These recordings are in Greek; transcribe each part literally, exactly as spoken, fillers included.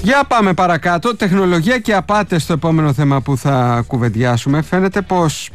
Για πάμε παρακάτω. Τεχνολογία και απάτες στο επόμενο θέμα που θα κουβεντιάσουμε. Φαίνεται πως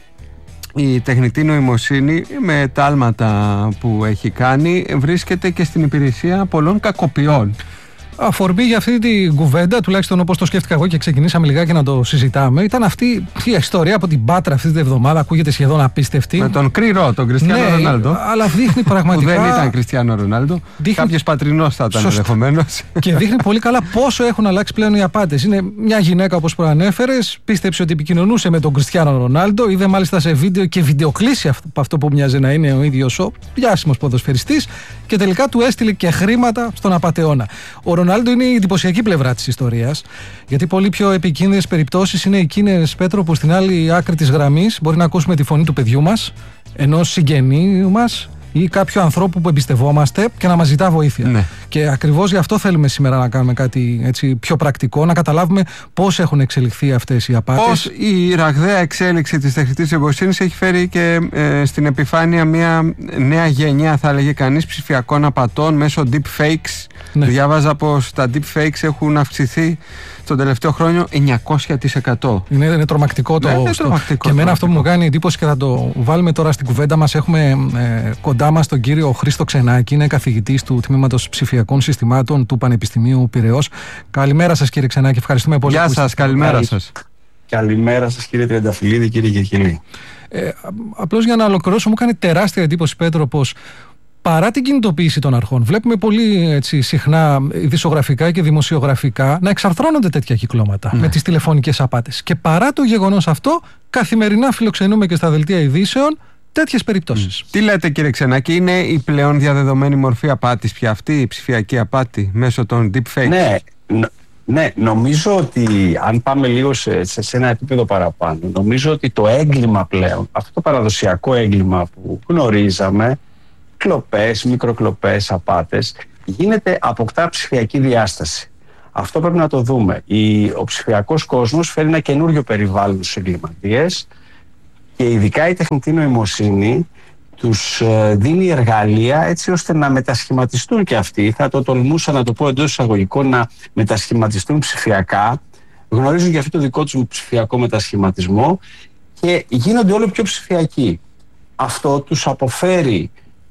η τεχνητή νοημοσύνη με τα άλματα που έχει κάνει βρίσκεται και στην υπηρεσία πολλών κακοποιών. Αφορμή για αυτή την κουβέντα, τουλάχιστον όπως το σκέφτηκα εγώ και ξεκινήσαμε λιγάκι να το συζητάμε, ήταν αυτή η ιστορία από την Πάτρα αυτή την εβδομάδα. Ακούγεται σχεδόν απίστευτη. Με τον Κρυρό, τον Κριστιάνο ναι, Ρονάλντο. Αλλά δείχνει πραγματικά. Που δεν ήταν Κριστιάνο Ρονάλντο. Δείχνει... Κάποιος πατρινός θα ήταν ενδεχομένως. Και δείχνει πολύ καλά πόσο έχουν αλλάξει πλέον οι απάτες. Είναι μια γυναίκα, όπως προανέφερες, πίστεψε ότι επικοινωνούσε με τον Κριστιάνο Ρονάλντο. Είδε μάλιστα σε βίντεο και βιντεοκλήση από αυτό που μοιάζει να είναι ο ίδιος ο διάσημος ποδοσφαιριστής. Και τελικά του έστειλε και χρήματα στον απατεώνα. Ο Ρονάλντο είναι η εντυπωσιακή πλευρά της ιστορίας, γιατί πολύ πιο επικίνδυνες περιπτώσεις είναι εκείνες, Πέτρο, που στην άλλη άκρη της γραμμής μπορεί να ακούσουμε τη φωνή του παιδιού μας, ενός συγγενή μας ή κάποιου ανθρώπου που εμπιστευόμαστε και να μας ζητά βοήθεια. Ναι. Και ακριβώς γι' αυτό θέλουμε σήμερα να κάνουμε κάτι έτσι πιο πρακτικό, να καταλάβουμε πώς έχουν εξελιχθεί αυτές οι απάτες. Πώς η ραγδαία εξέλιξη της τεχνητής νοημοσύνης έχει φέρει και ε, στην επιφάνεια μια νέα γενιά, θα έλεγε κανείς, ψηφιακών απατών μέσω deepfakes. Ναι. Διάβαζα πως τα deepfakes έχουν αυξηθεί τον τελευταίο χρόνο εννιακόσια τοις εκατό. Είναι, είναι τρομακτικό το. Ναι, είναι τρομακτικό, και εμένα αυτό που μου κάνει εντύπωση και θα το βάλουμε τώρα στην κουβέντα μας. Έχουμε ε, κοντά μας τον κύριο Χρήστο Ξενάκη, είναι καθηγητής του Τμήματος Ψηφιακών Συστημάτων του Πανεπιστημίου Πειραιώς. Καλημέρα σας, κύριε Ξενάκη, ευχαριστούμε πολύ. Γεια σας, καλημέρα σας. Καλημέρα σας, κύριε Τριανταφυλλίδη, κύριε Κερκυλή. Ε, απλώς για να ολοκληρώσω, μου κάνει τεράστια εντύπωση, Πέτρο, πως παρά την κινητοποίηση των αρχών, βλέπουμε πολύ έτσι, συχνά ειδησιογραφικά και δημοσιογραφικά να εξαρθρώνονται τέτοια κυκλώματα ναι. με τις τηλεφωνικές απάτες. Και παρά το γεγονός αυτό, καθημερινά φιλοξενούμε και στα δελτία ειδήσεων τέτοιες περιπτώσεις. Mm. Τι λέτε, κύριε Ξενάκη, είναι η πλέον διαδεδομένη μορφή απάτης πια αυτή, η ψηφιακή απάτη μέσω των deepfakes? Ναι, νο, ναι, νομίζω ότι αν πάμε λίγο σε, σε, σε ένα επίπεδο παραπάνω, νομίζω ότι το έγκλημα πλέον, αυτό το παραδοσιακό έγκλημα που γνωρίζαμε, κλοπές, μικροκλοπές, απάτες, γίνεται, αποκτά ψηφιακή διάσταση. Αυτό πρέπει να το δούμε. Η, ο ψηφιακός κόσμος φέρει ένα καινούριο περιβάλλον στους εγκληματίες και ειδικά η τεχνητή νοημοσύνη τους ε, δίνει εργαλεία έτσι ώστε να μετασχηματιστούν και αυτοί. Θα το τολμούσα να το πω εντός εισαγωγικών, να μετασχηματιστούν ψηφιακά. Γνωρίζουν και αυτό το δικό τους ψηφιακό μετασχηματισμό και γίνονται όλο πιο ψηφιακοί. Αυτό τους αποφέρει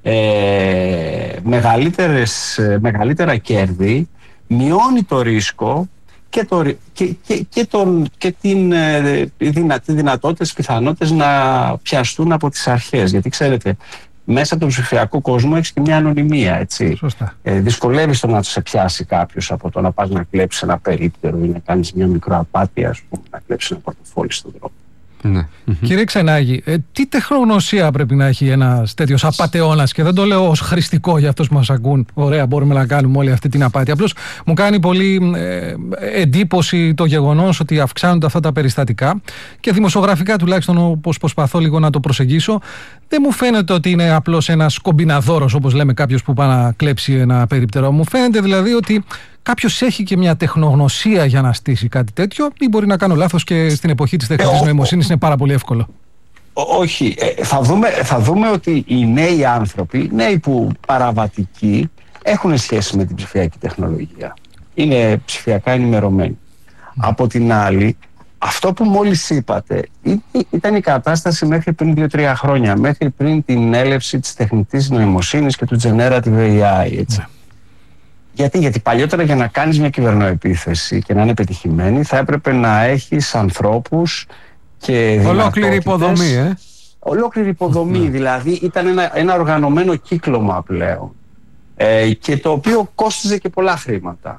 Ε, μεγαλύτερες, μεγαλύτερα κέρδη, μειώνει το ρίσκο και, το, και, και, και, τον, και την ε, δυνα, τη δυνατότητα, τις πιθανότητες να πιαστούν από τις αρχές. Γιατί ξέρετε, μέσα από τον ψηφιακό κόσμο έχεις και μια ανωνυμία, έτσι. Ε, δυσκολεύεις το να σε πιάσει κάποιος από το να πας να κλέψεις ένα περίπτερο ή να κάνεις μια μικροαπάτη, ας πούμε, να κλέψεις ένα πορτοφόλι στον δρόμο. Ναι. Κύριε Ξενάκη, ε, τι τεχνογνωσία πρέπει να έχει ένας τέτοιος απατεώνας, και δεν το λέω ως χρηστικό για αυτούς που μας ακούν, ωραία, μπορούμε να κάνουμε όλη αυτή την απάτη. Απλώς μου κάνει πολύ ε, εντύπωση το γεγονός ότι αυξάνονται αυτά τα περιστατικά και δημοσιογραφικά, τουλάχιστον όπως προσπαθώ λίγο να το προσεγγίσω, δεν μου φαίνεται ότι είναι απλώς ένας κομπιναδόρος, όπως λέμε, κάποιος που πάει να κλέψει ένα περίπτερο. Μου φαίνεται δηλαδή ότι κάποιος έχει και μια τεχνογνωσία για να στήσει κάτι τέτοιο, ή μπορεί να κάνω λάθος και στην εποχή της τεχνητής νοημοσύνης είναι πάρα πολύ εύκολο? Όχι. Ε, θα, δούμε, θα δούμε ότι οι νέοι άνθρωποι, νέοι που παραβατικοί, έχουν σχέση με την ψηφιακή τεχνολογία. Είναι ψηφιακά ενημερωμένοι. Mm. Από την άλλη, αυτό που μόλις είπατε ήταν η κατάσταση μέχρι πριν δύο τρία χρόνια, μέχρι πριν την έλευση της τεχνητής νοημοσύνης και του generative έι άι, έτσι. Mm. Γιατί, γιατί παλιότερα για να κάνεις μια κυβερνοεπίθεση και να είναι πετυχημένη θα έπρεπε να έχεις ανθρώπους και ολόκληρη υποδομή, ε? Ολόκληρη υποδομή, δηλαδή ήταν ένα, ένα οργανωμένο κύκλωμα πλέον ε, και το οποίο κόστιζε και πολλά χρήματα.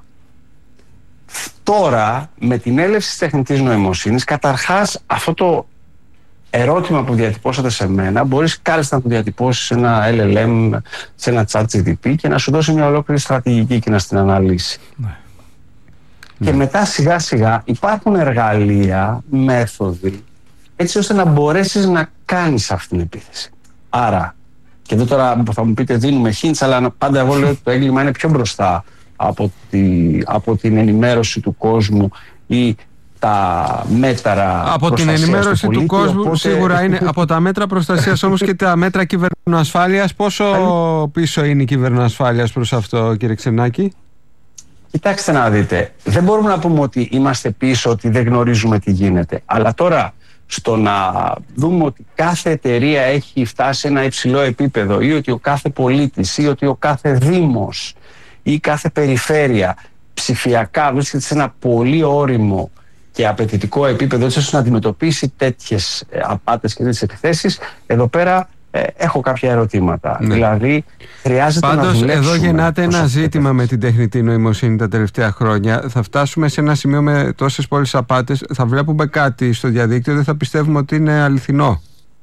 Τώρα, με την έλευση της τεχνητής νοημοσύνης, καταρχάς αυτό το ερώτημα που διατυπώσατε σε μένα μπορείς κάλλιστα να το διατυπώσεις σε ένα ελ ελ εμ, σε ένα chat τζι πι τι και να σου δώσει μια ολόκληρη στρατηγική και να στην αναλύσει. Ναι. Και ναι. μετά σιγά σιγά υπάρχουν εργαλεία, μέθοδοι, έτσι ώστε να μπορέσεις να κάνεις αυτή την επίθεση. Άρα, και εδώ τώρα θα μου πείτε δίνουμε hints, αλλά πάντα εγώ λέω ότι το έγκλημα είναι πιο μπροστά από, τη, από την ενημέρωση του κόσμου ή τα μέτρα από την ενημέρωση του, πολίτη, του κόσμου, οπότε... σίγουρα είναι από τα μέτρα προστασίας όμως και τα μέτρα κυβερνοασφάλειας. Πόσο πίσω είναι η κυβερνοασφάλειας προς αυτό, κύριε Ξενάκη? Κοιτάξτε να δείτε, δεν μπορούμε να πούμε ότι είμαστε πίσω, ότι δεν γνωρίζουμε τι γίνεται. Αλλά τώρα στο να δούμε ότι κάθε εταιρεία έχει φτάσει σε ένα υψηλό επίπεδο ή ότι ο κάθε πολίτης ή ότι ο κάθε δήμος ή κάθε περιφέρεια ψηφιακά βρίσκεται σε ένα πολύ όριμο και απαιτητικό επίπεδο έτσι ώστε να αντιμετωπίσει τέτοιες απάτες και τέτοιες επιθέσεις, εδώ πέρα ε, έχω κάποια ερωτήματα. Ναι. Δηλαδή, χρειάζεται Πάντως, να δουλέψουμε. Εδώ γεννάται ένα ζήτημα με την τεχνητή νοημοσύνη τα τελευταία χρόνια. Θα φτάσουμε σε ένα σημείο με τόσες πολλές απάτες, θα βλέπουμε κάτι στο διαδίκτυο, δεν θα πιστεύουμε ότι είναι αληθινό.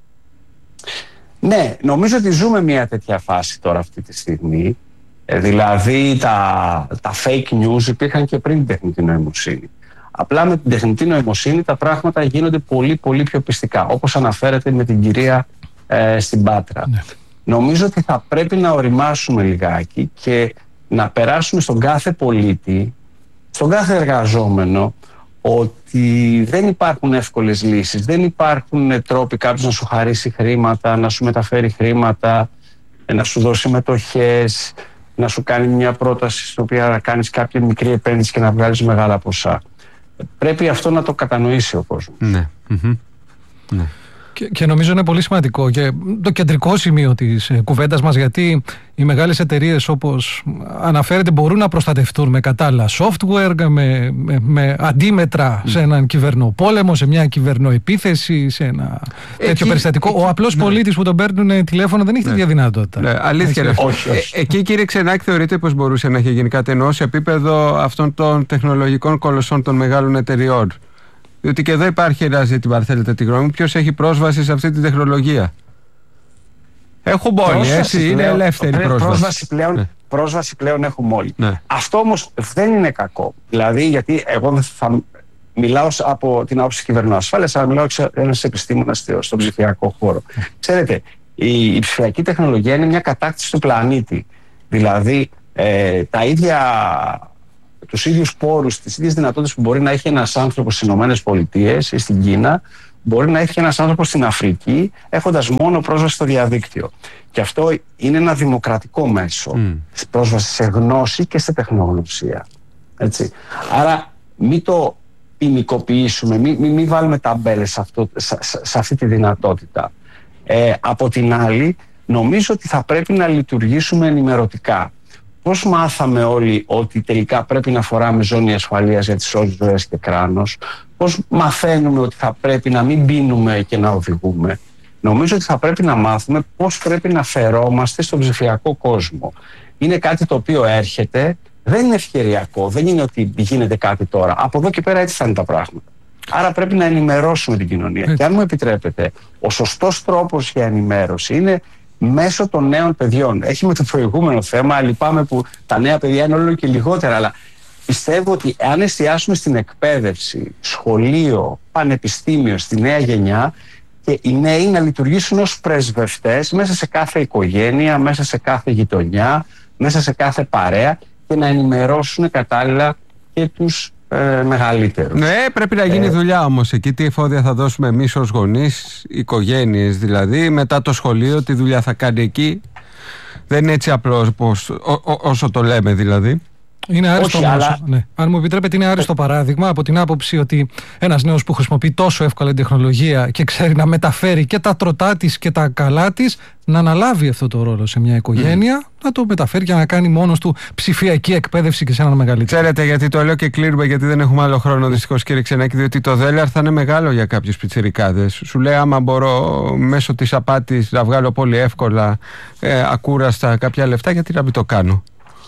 Ναι, νομίζω ότι ζούμε μια τέτοια φάση τώρα αυτή τη στιγμή. Ε, δηλαδή, τα, τα fake news υπήρχαν και πριν την τεχνητή νοημοσύνη. Απλά με την τεχνητή νοημοσύνη τα πράγματα γίνονται πολύ πολύ πιο πιστικά, όπως αναφέρεται με την κυρία ε, στην Πάτρα. Ναι. Νομίζω ότι θα πρέπει να οριμάσουμε λιγάκι και να περάσουμε στον κάθε πολίτη, στον κάθε εργαζόμενο, ότι δεν υπάρχουν εύκολες λύσεις, δεν υπάρχουν τρόποι κάποιος να σου χαρίσει χρήματα, να σου μεταφέρει χρήματα, να σου δώσει μετοχές, να σου κάνει μια πρόταση στην οποία να κάνεις κάποια μικρή επένδυση και να βγάλεις μεγάλα ποσά. Πρέπει αυτό να το κατανοήσει ο κόσμος. Ναι. Mm-hmm. Ναι. Και, και νομίζω είναι πολύ σημαντικό και το κεντρικό σημείο της ε, κουβέντας μας, γιατί οι μεγάλες εταιρείες, όπως αναφέρεται, μπορούν να προστατευτούν με κατάλληλα software, με, με, με αντίμετρα mm. σε έναν κυβερνοπόλεμο, σε μια κυβερνοεπίθεση, σε ένα εκεί, τέτοιο περιστατικό. Εκεί, ο απλός ναι. πολίτης που τον παίρνουν τηλέφωνο δεν έχει ναι. τέτοια δυνατότητα. Ναι, αλήθεια. Έτσι, όχι, όχι. Ε, εκεί, κύριε Ξενάκη, θεωρείτε πως μπορούσε να έχει γίνει κάτι εννοώ σε επίπεδο αυτών των τεχνολογικών κολοσσών των μεγάλων εταιριών? Διότι και εδώ υπάρχει ένα ζήτημα, αν θέλετε τη γνώμη μου, ποιος έχει πρόσβαση σε αυτή τη τεχνολογία. Έχουμε όλοι, έτσι, πλέον, είναι ελεύθερη πρόσβαση. Πρόσβαση πλέον, ναι. πρόσβαση πλέον έχουμε όλοι. Ναι. Αυτό όμως δεν είναι κακό. Δηλαδή, γιατί εγώ θα μιλάω από την άποψη κυβερνοασφάλειας, αλλά μιλάω ένας επιστήμονας στον ψηφιακό χώρο. Ξέρετε, η, η ψηφιακή τεχνολογία είναι μια κατάκτηση του πλανήτη. Δηλαδή, ε, τα ίδια... τους ίδιους πόρους, τις ίδιες δυνατότητες που μπορεί να έχει ένας άνθρωπος στις Ηνωμένες Πολιτείες ή στην Κίνα, μπορεί να έχει και ένας άνθρωπος στην Αφρική, έχοντας μόνο πρόσβαση στο διαδίκτυο. Και αυτό είναι ένα δημοκρατικό μέσο, mm. πρόσβαση σε γνώση και σε τεχνογνωσία. Έτσι. Άρα μην το ποινικοποιήσουμε, μην, μην, μην βάλουμε ταμπέλες σε, αυτό, σε, σε αυτή τη δυνατότητα. Ε, από την άλλη, νομίζω ότι θα πρέπει να λειτουργήσουμε ενημερωτικά. Πώς μάθαμε όλοι ότι τελικά πρέπει να φοράμε ζώνη ασφαλείας για τις όλες ζωές και κράνος? Πώς μαθαίνουμε ότι θα πρέπει να μην πίνουμε και να οδηγούμε? Νομίζω ότι θα πρέπει να μάθουμε πώς πρέπει να φερόμαστε στον ψηφιακό κόσμο. Είναι κάτι το οποίο έρχεται, δεν είναι ευκαιριακό, δεν είναι ότι γίνεται κάτι τώρα. Από εδώ και πέρα έτσι θα είναι τα πράγματα. Άρα πρέπει να ενημερώσουμε την κοινωνία. Έτσι. Και αν μου επιτρέπετε, ο σωστός τρόπος για ενημέρωση είναι μέσω των νέων παιδιών. Έχει με το προηγούμενο θέμα, λυπάμαι που τα νέα παιδιά είναι όλο και λιγότερα, αλλά πιστεύω ότι αν εστιάσουμε στην εκπαίδευση, σχολείο, πανεπιστήμιο, στη νέα γενιά, και οι νέοι να λειτουργήσουν ως πρεσβευτές μέσα σε κάθε οικογένεια, μέσα σε κάθε γειτονιά, μέσα σε κάθε παρέα, και να ενημερώσουν κατάλληλα και τους ε, μεγαλύτερους. Ναι, πρέπει να γίνει ε, δουλειά όμως εκεί. Τι εφόδια θα δώσουμε εμείς ως γονείς, οικογένειες δηλαδή, μετά το σχολείο, τι δουλειά θα κάνει εκεί? Δεν είναι έτσι απλό πως, ό, ό, όσο το λέμε δηλαδή. Είναι άριστο. Όχι, όμως, αλλά... ναι. Αν μου επιτρέπετε, είναι άριστο παράδειγμα από την άποψη ότι ένας νέος που χρησιμοποιεί τόσο εύκολα την τεχνολογία και ξέρει να μεταφέρει και τα τροτά της και τα καλά της, να αναλάβει αυτό το ρόλο σε μια οικογένεια, mm. να το μεταφέρει και να κάνει μόνος του ψηφιακή εκπαίδευση και σε έναν μεγαλύτερο. Ξέρετε, γιατί το λέω και κλείνουμε, γιατί δεν έχουμε άλλο χρόνο δυστυχώς, κύριε Ξενάκη, διότι το δέλεαρ θα είναι μεγάλο για κάποιους πιτσιρικάδες. Σου λέει, άμα μπορώ μέσω της απάτης να βγάλω πολύ εύκολα, ε, ακούραστα κάποια λεφτά, γιατί να μην το κάνω?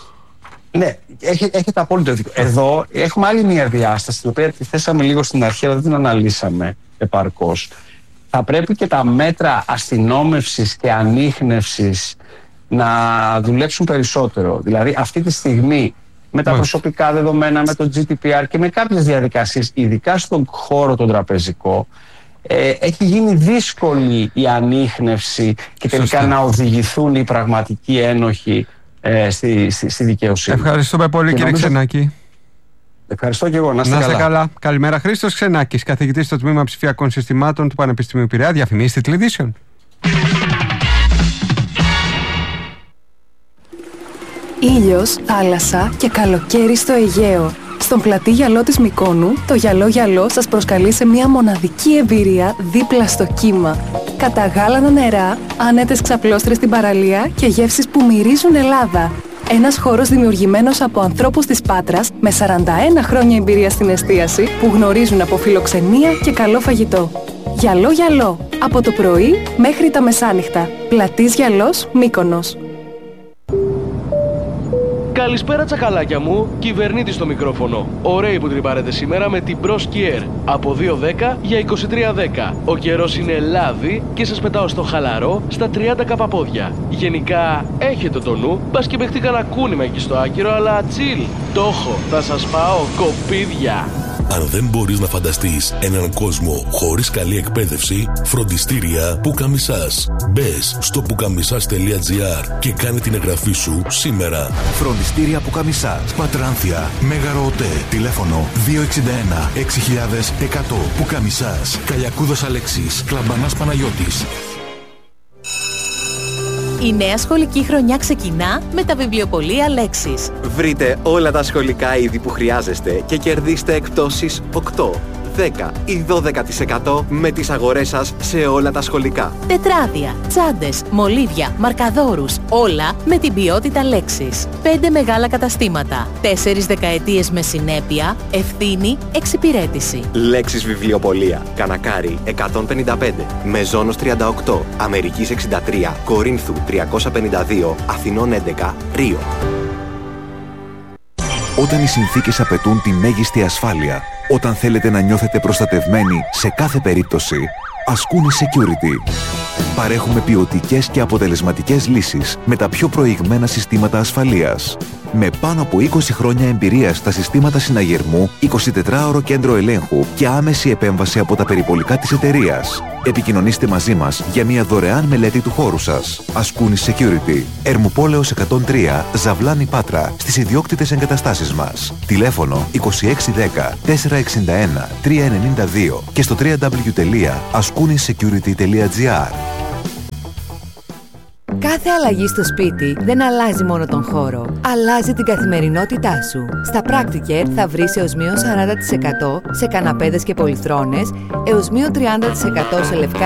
Ναι, έχετε απόλυτο δίκιο. Εδώ έχουμε άλλη μια διάσταση, την οποία τη θέσαμε λίγο στην αρχή, αλλά δεν την αναλύσαμε επαρκώς. Θα πρέπει και τα μέτρα αστυνόμευσης και ανίχνευσης να δουλέψουν περισσότερο. Δηλαδή, αυτή τη στιγμή, με τα προσωπικά δεδομένα, με το τζι ντι πι αρ και με κάποιες διαδικασίες, ειδικά στον χώρο τον τραπεζικό, ε, έχει γίνει δύσκολη η ανίχνευση και τελικά Σωστή. να οδηγηθούν οι πραγματικοί ένοχοι Στη, στη, στη δικαιοσύνη. Ευχαριστούμε πολύ, και κύριε νομίζω... Ξενάκη. Ευχαριστώ και εγώ. Να είστε, να είστε καλά. καλά. Καλημέρα. Χρήστος Ξενάκης, καθηγητής στο Τμήμα Ψηφιακών Συστημάτων του Πανεπιστημίου Πειραιά. Διαφημίσεις τίτλοι ειδήσεων. Ήλιος, θάλασσα και καλοκαίρι στο Αιγαίο. Στον πλατή γυαλό της Μυκόνου, το γυαλό γυαλό σας προσκαλεί σε μια μοναδική εμπειρία δίπλα στο κύμα. Καταγάλανα νερά, άνετες ξαπλώστρες στην παραλία και γεύσεις που μυρίζουν Ελλάδα. Ένας χώρος δημιουργημένος από ανθρώπους της Πάτρας με σαράντα ένα χρόνια εμπειρία στην εστίαση που γνωρίζουν από φιλοξενία και καλό φαγητό. Γυαλό γυαλό, από το πρωί μέχρι τα μεσάνυχτα. Πλατής Γυαλός, Μύκονος. Καλησπέρα τσακαλάκια μου, κυβερνήτης στο μικρόφωνο. Ωραίοι που τρυπάρετε σήμερα με την Bros Kier. Από δύο δέκα για είκοσι τρία δέκα. Ο καιρός είναι λάδι και σας πετάω στο χαλαρό στα τριάντα καπαπόδια. Γενικά έχετε το νου, μπας και παιχτεί κανένα κούνημα εκεί στο άκυρο, αλλά τσιλ. Το έχω, θα σας πάω κοπίδια. Αν δεν μπορείς να φανταστείς έναν κόσμο χωρίς καλή εκπαίδευση, φροντιστήρια Πουκαμισάς. Μπες στο πουκαμισάς τελεία τζι άρ και κάνε την εγγραφή σου σήμερα. Φροντιστήρια Πουκαμισάς, Πατράνθια, Μέγαρο ΟΤΕ, τηλέφωνο δύο έξι ένα έξι χιλιάδες εκατό. Πουκαμισάς, Καλιακούδας Αλέξης, Κλαμπανάς Παναγιώτης. Η νέα σχολική χρονιά ξεκινά με τα βιβλιοπωλεία Λέξης. Βρείτε όλα τα σχολικά είδη που χρειάζεστε και κερδίστε εκπτώσεις οκτώ, δέκα ή δώδεκα τοις εκατό με τις αγορές σας σε όλα τα σχολικά. Τετράδια, τσάντες, μολύβια, μαρκαδόρους, όλα με την ποιότητα Λέξης. Πέντε μεγάλα καταστήματα, τέσσερις δεκαετίες με συνέπεια, ευθύνη, εξυπηρέτηση. Λέξης βιβλιοπωλεία, Κανακάρι εκατόν πενήντα πέντε, Μεζόνος τριάντα οκτώ, Αμερικής εξήντα τρία, Κορίνθου τριακόσια πενήντα δύο, Αθηνών έντεκα, Ρίο. Όταν οι συνθήκες απαιτούν τη μέγιστη ασφάλεια, όταν θέλετε να νιώθετε προστατευμένοι σε κάθε περίπτωση, Ascuni Security. Παρέχουμε ποιοτικές και αποτελεσματικές λύσεις με τα πιο προηγμένα συστήματα ασφαλείας. Με πάνω από είκοσι χρόνια εμπειρία στα συστήματα συναγερμού, εικοσιτετράωρο κέντρο ελέγχου και άμεση επέμβαση από τα περιπολικά της εταιρείας. Επικοινωνήστε μαζί μας για μια δωρεάν μελέτη του χώρου σας. Ascuni Security. Ερμουπόλεως εκατόν τρία, Ζαβλάνη Πάτρα, στις ιδιόκτητες εγκαταστάσεις μας. Τηλέφωνο είκοσι έξι δέκα τετρακόσια εξήντα ένα τριακόσια ενενήντα δύο και στο double-u double-u double-u τελεία ascuni security τελεία τζι άρ. Κάθε αλλαγή στο σπίτι δεν αλλάζει μόνο τον χώρο, αλλάζει την καθημερινότητά σου. Στα Practicare θα βρεις έως μείον σαράντα τοις εκατό σε καναπέδες και πολυθρόνες, έως μείον τριάντα τοις εκατό σε λευκά